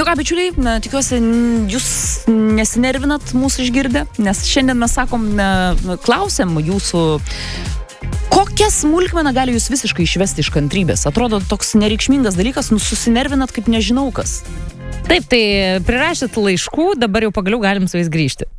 ką, bičiuliai, tikiuosi, jūs nesinervinat mūsų išgirdę, nes šiandien mes sakom, klausėm jūsų, kokią smulkmeną gali jūs visiškai išvesti iš kantrybės. Atrodo toks nereikšmingas dalykas, susinervinat kaip nežinau kas. Taip, tai prirašėt laiškų, dabar jau pagaliau galim su jais grįžti.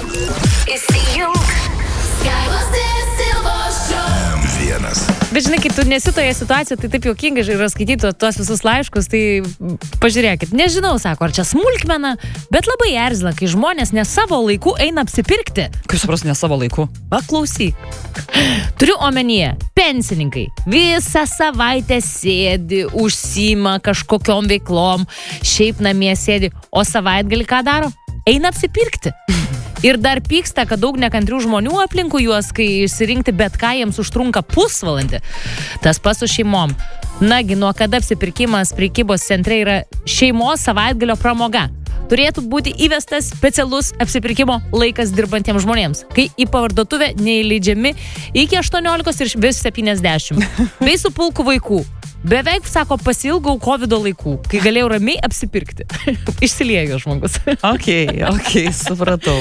Bet žinai, kai tu nesi toje situacijoje, tai taip juokingai yra skaityti tuos visus laiškus, tai pažiūrėkit, nežinau, sako, ar čia smulkmena, bet labai erzina, kai žmonės ne savo laiku eina apsipirkti. Kaip supras, ne savo laiku? Paklausyk. Turiu omenyje, pensininkai visą savaitę sėdi, užsiima kažkokiom veiklom, šiaip namie sėdi, o savaitgalį ką daro? Eina apsipirkti. Ir dar pyksta, kad daug nekantrių žmonių aplinkų juos, kai išsirinkti bet ką jiems užtrunka pusvalandį. Tas pats su šeimom. Nagi, nuo kada apsipirkimas prekybos centre yra šeimos savaitgalio pramoga? Turėtų būti įvestas specialus apsipirkimo laikas dirbantiems žmonėms, kai į parduotuvę neįleidžiami iki 18 ir vis 70. Bei su pulku vaikų. Beveik, sako, pasilgau COVID laikų, kai galėjau ramiai apsipirkti. Išsiliejo žmogus. Ok, supratau.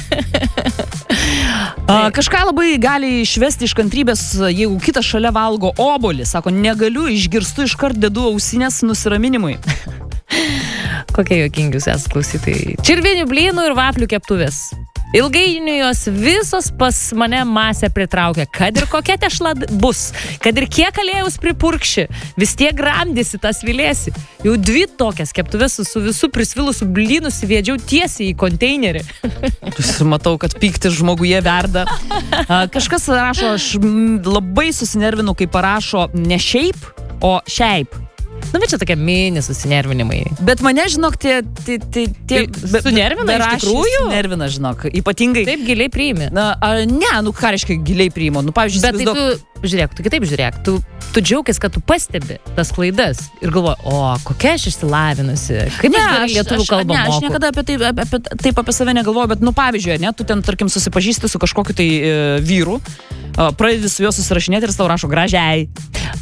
Kažką labai gali išvesti iš kantrybės, jeigu kitas šalia valgo obuolį. Sako, negaliu, išgirstu, iškart dedu ausinės nusiraminimui. Kokie juokingi jūs esate klausytojai. Čirvinių blynų ir vaflių keptuvės. Ilgainiui jos visos pas mane masę pritraukia, kad ir kokia tešla bus, kad ir kiek aliejaus pripurkši, vis tiek gramdysi, tas vilėsi. Jau 2 tokias keptuvės su visų prisvilusių blynų sviedžiau tiesiai į konteinerį. Matau, kad pykti žmoguje verda. Kažkas rašo, aš labai susinervinu, kai parašo ne šiaip, o šiaip. Nu, bet čia tokie mini susinervinimai. Bet mane, žinok, tie sunervina iš tikrųjų? Sunervina, žinok, ypatingai. Taip giliai priimi. Ką reiškia giliai priimu? Nu, pavyzdžiui, bet tai tu kitaip žiūrėk, tu džiaugės, kad tu pastebi tas klaidas ir galvoji, kokia aš išsilavinusi, kaip aš lietuvių kalbą moku. Aš niekada apie save negalvoju, bet, nu, pavyzdžiui, tu ten, tarkim, susipažįsti su kažkokiu tai vyru, pradedi su juo susirašinėti ir jis tau rašo gražiai.